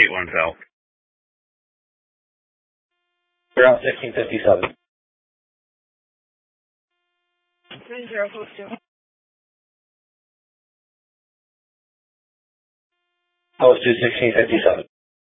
81 fell. You're out 1657. 3042. Post to 1657.